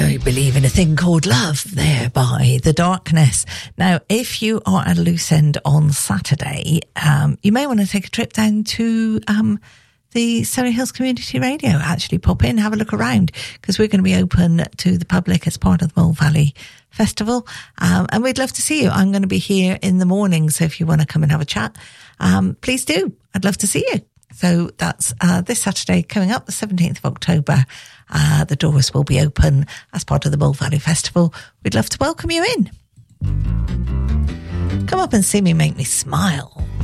I believe in a thing called love there by The Darkness. Now, if you are at a loose end on Saturday, you may want to take a trip down to the Surrey Hills Community Radio. Actually pop in, have a look around, because we're going to be open to the public as part of the Mole Valley Festival. And we'd love to see you. I'm going to be here in the morning, so if you want to come and have a chat, please do. I'd love to see you. So that's this Saturday coming up, the 17th of October. The doors will be open as part of the Mole Valley Festival. We'd love to welcome you in. Come up and see me, make me smile.